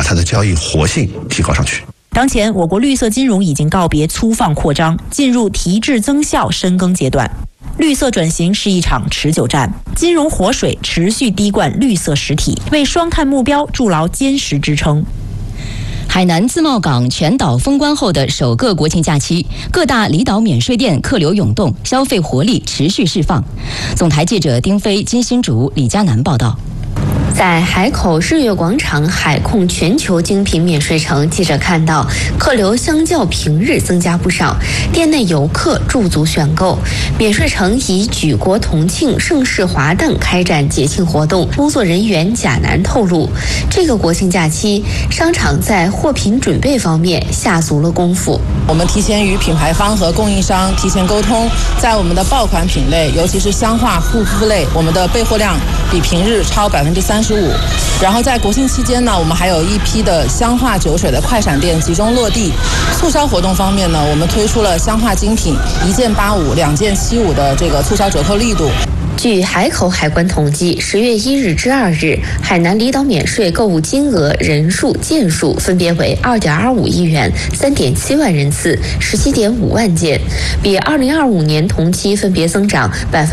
它的交易活性提高上去。 当前，我国绿色金融已经告别粗放扩张，进入提质增效深耕阶段。绿色转型是一场持久战，金融活水持续滴灌绿色实体，为双碳目标筑牢坚实支撑。 海南自贸港全岛封关后的首个国庆假期，各大离岛免税店客流涌动，消费活力持续释放。总台记者丁飞、金新竹、李佳楠报道。 在海口日月广场海控全球精品免税城，记者看到客流相较平日增加不少，店内游客驻足选购。免税城以举国同庆、盛世华诞开展节庆活动。工作人员贾楠透露，这个国庆假期，商场在货品准备方面下足了功夫。 我们提前与品牌方和供应商提前沟通，在我们的爆款品类，尤其是香化护肤类，我们的备货量比平日超35%。然后在国庆期间呢，我们还有一批的香化酒水的快闪店集中落地。促销活动方面呢，我们推出了香化精品1件85、2件75的这个促销折扣力度。 据海口海关统计，10月1日至2日，海南离岛免税购物金额、人数、件数分别为2.25亿元、3.7万人次、17.5万件，比2025年同期分别增长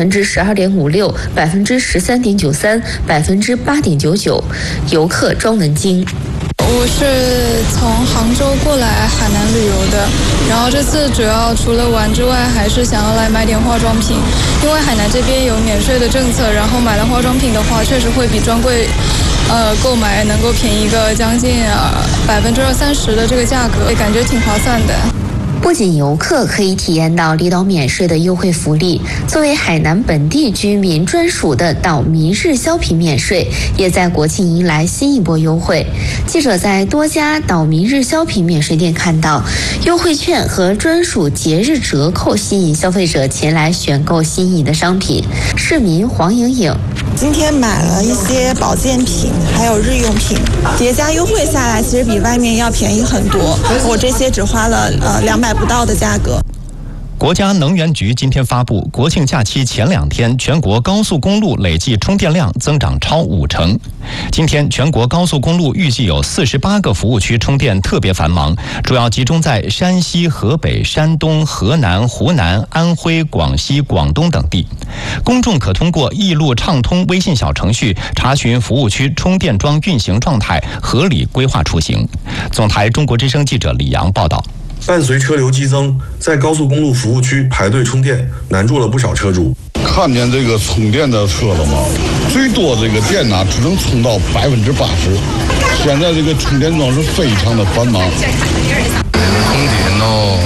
12.56%、13.93%、8.99%。游客庄文晶。 我是从杭州过来海南旅游的，然后这次主要除了玩之外，还是想要来买点化妆品，因为海南这边有免税的政策，然后买了化妆品的话，确实会比专柜购买能够便宜个将近20-30%的这个价格，感觉挺划算的。 不仅游客可以体验到离岛免税的优惠福利，作为海南本地居民专属的岛民日销品免税，也在国庆迎来新一波优惠。记者在多家岛民日销品免税店看到，优惠券和专属节日折扣吸引消费者前来选购心仪的商品。市民黄莹莹。 今天买了一些保健品，还有日用品，叠加优惠下来，其实比外面要便宜很多。我这些只花了200不到的价格。 国家能源局今天发布，国庆假期前2天，全国高速公路累计充电量增长超50%。今天，全国高速公路预计有48个服务区充电特别繁忙，主要集中在山西、河北、山东、河南、湖南、安徽、广西、广东等地。公众可通过易路畅通微信小程序查询服务区充电桩运行状态，合理规划出行。总台中国之声记者李阳报道。 伴随车流激增，在高速公路服务区排队充电难住了不少车主。 看见这个充电的车了吗？最多这个电呢只能充到80%。现在这个充电桩是非常的繁忙。 充电了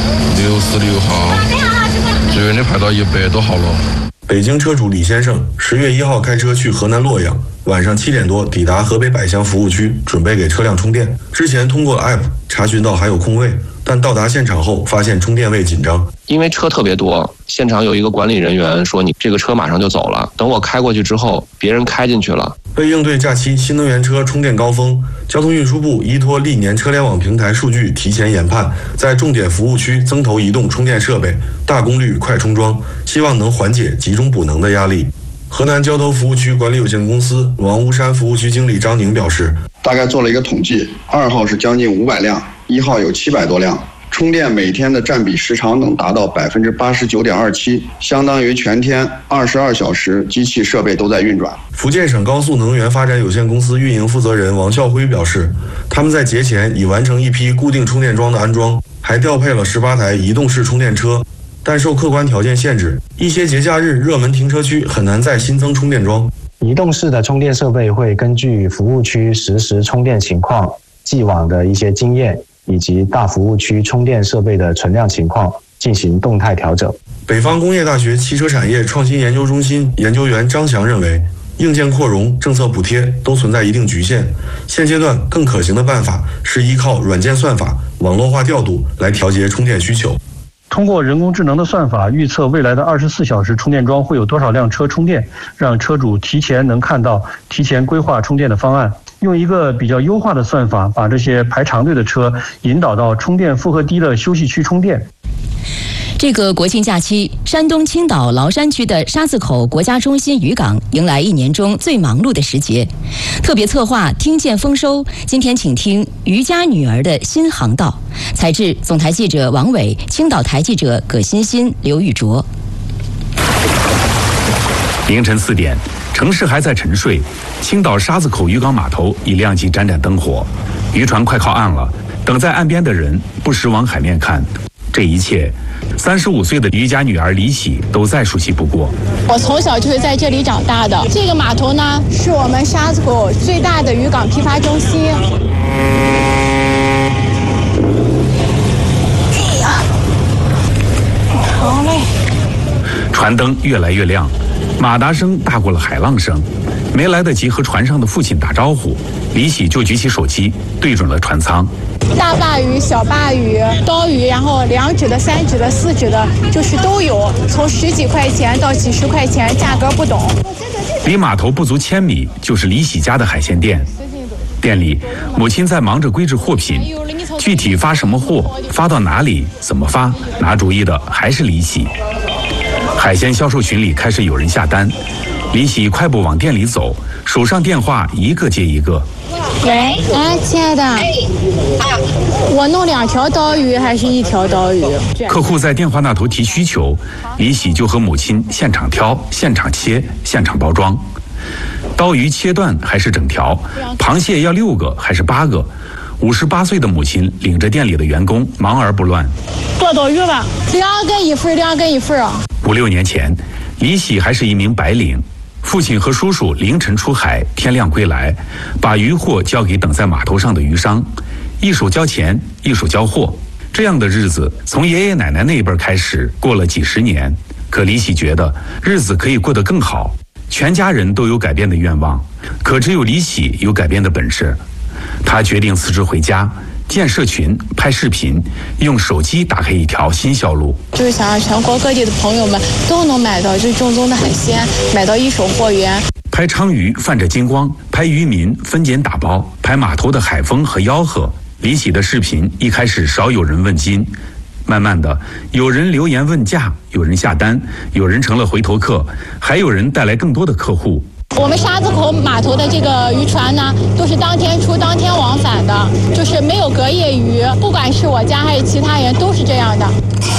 ，66号，最远的排到100多号了。 北京车主李先生10月1号开车去河南洛阳，晚上7点多抵达河北百乡服务区，准备给车辆充电。之前通过 App 查询到还有空位，但到达现场后发现充电位紧张。 因为车特别多，现场有一个管理人员说你这个车马上就走了，等我开过去之后，别人开进去了。 为应对假期新能源车充电高峰，交通运输部依托历年车联网平台数据提前研判，在重点服务区增投移动充电设备，大功率快充桩，希望能缓解集中补能的压力。河南交投服务区管理有限公司王屋山服务区经理张宁表示， 大概做了一个统计，2号是将近500辆，1号有700多辆，充电每天的占比时长能达到89.27%，相当于全天22小时机器设备都在运转。 福建省高速能源发展有限公司运营负责人王孝辉表示，他们在节前已完成一批固定充电桩的安装，还调配了18台移动式充电车。但受客观条件限制，一些节假日热门停车区很难再新增充电桩。 移动式的充电设备会根据服务区实时充电情况、既往的一些经验以及大服务区充电设备的存量情况进行动态调整。 北方工业大学汽车产业创新研究中心研究员张翔认为，硬件扩容、政策补贴都存在一定局限，现阶段更可行的办法是依靠软件算法、网络化调度来调节充电需求。 通过人工智能的算法预测未来的24小时充电桩会有多少辆车充电，让车主提前能看到、提前规划充电的方案，用一个比较优化的算法把这些排长队的车引导到充电负荷低的休息区充电。 这个国庆假期，山东青岛崂山区的沙子口国家中心渔港迎来一年中最忙碌的时节。特别策划听见丰收，今天请听渔家女儿的新航道。采制总台记者王伟，青岛台记者葛欣欣、刘玉卓。 凌晨4点，城市还在沉睡，青岛沙子口渔港码头已亮起盏盏灯火，渔船快靠岸了。等在岸边的人不时往海面看，这一切，35岁的渔家女儿李喜都再熟悉不过。 我从小就是在这里长大的。这个码头呢，是我们沙子口最大的渔港批发中心。 哎呀，好嘞！ 船灯越来越亮，马达声大过了海浪声。没来得及和船上的父亲打招呼，李喜就举起手机对准了船舱。 大鲅鱼、小鲅鱼、刀鱼，然后2指的、3指的、4指的，就是都有，从10几块钱到几十块钱，价格不等。 离码头不足1000米就是李喜家的海鲜店，店里母亲在忙着归置货品，具体发什么货、发到哪里、怎么发，拿主意的还是李喜。海鲜销售群里开始有人下单，李喜快步往店里走，手上电话一个接一个。 喂，哎，亲爱的，我弄2条刀鱼还是1条刀鱼？ 客户在电话那头提需求，李喜就和母亲现场挑、现场切、现场包装。刀鱼切断还是整条？螃蟹要6个还是8个？58岁的母亲领着店里的员工忙而不乱。 剁刀鱼吧，2个一份，2个一份啊。 5、6年前，李喜还是一名白领。父亲和叔叔凌晨出海，天亮归来，把渔货交给等在码头上的渔商，一手交钱，一手交货。这样的日子从爷爷奶奶那一辈开始，过了几10年。可李喜觉得日子可以过得更好，全家人都有改变的愿望，可只有李喜有改变的本事。他决定辞职回家，建社群、拍视频，用手机打开一条新销路。 就是想让全国各地的朋友们都能买到最正宗的海鲜，买到一手货源。 拍鲳鱼泛着金光，拍渔民分拣打包，拍码头的海风和吆喝。李喜的视频一开始少有人问津，慢慢的有人留言问价，有人下单，有人成了回头客，还有人带来更多的客户。 我们沙子口码头的这个渔船呢，都是当天出当天往返的，就是没有隔夜渔，不管是我家还是其他人都是这样的。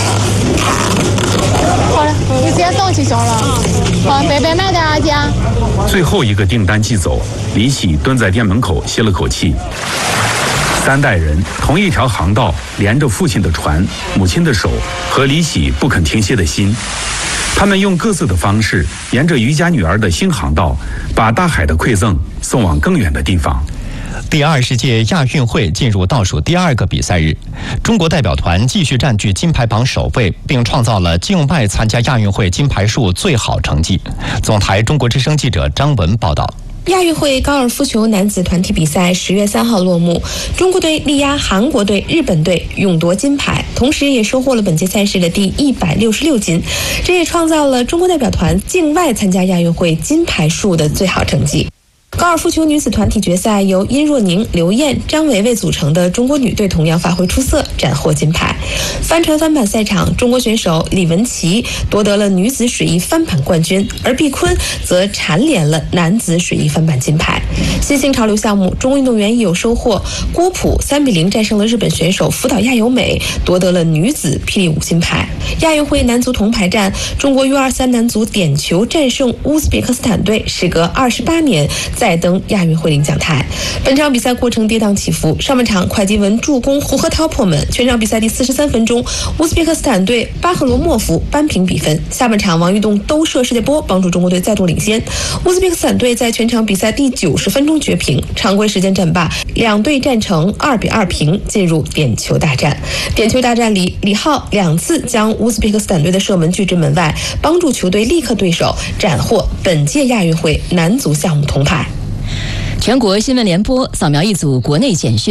好了，你直接送去行了。好，白白卖点啊，姐。 最后一个订单寄走，李喜蹲在店门口歇了口气。3代人同一条航道，连着父亲的船、母亲的手和李喜不肯停歇的心。他们用各自的方式，沿着渔家女儿的新航道，把大海的馈赠送往更远的地方。 第20届亚运会进入倒数第2个比赛日，中国代表团继续占据金牌榜首位，并创造了境外参加亚运会金牌数最好成绩。总台中国之声记者张文报道。 亚运会高尔夫球男子团体比赛10月3号落幕，中国队力压韩国队、日本队，勇夺金牌，同时也收获了本届赛事的第166金，这也创造了中国代表团境外参加亚运会金牌数的最好成绩。高尔夫球女子团体决赛由殷若宁、刘燕、张维维组成的中国女队同样发挥出色，斩获金牌。帆船翻板赛场，中国选手李文琪夺得了女子水翼翻板冠军，而毕坤则蝉联了男子水翼翻板金牌。新兴潮流项目，中国运动员亦有收获，郭璞3比0战胜了日本选手福岛亚由美，夺得了女子霹雳舞金牌。亚运会男足铜牌战，中国U23男足点球战胜乌兹别克斯坦队，时隔28年再登亚运会领奖台。本场比赛过程跌宕起伏，上半场蒯基文助攻胡荷涛破门，全场比赛第43分钟，乌兹别克斯坦队巴赫罗莫夫扳平比分。下半场王玉栋兜射世界波，帮助中国队再度领先。乌兹别克斯坦队在全场比赛第90分钟绝平，常规时间战罢，两队战成2比2平，进入点球大战。点球大战里，李浩2次将乌兹别克斯坦队的射门拒之门外，帮助球队力克对手，斩获本届亚运会男足项目铜牌。 全国新闻联播扫描一组国内简讯。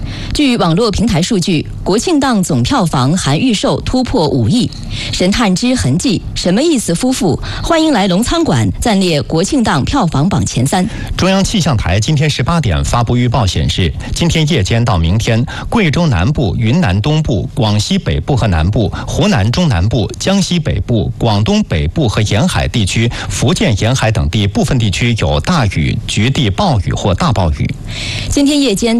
据网络平台数据，国庆档总票房含预售突破5亿。神探之痕迹、什么意思夫妇、欢迎来龙餐馆暂列国庆档票房榜前3。 中央气象台今天18点发布预报显示，今天夜间到明天，贵州南部、云南东部、广西北部和南部、湖南中南部、江西北部、广东北部和沿海地区、福建沿海等地部分地区有大雨、局地暴雨或大暴雨。 今天夜间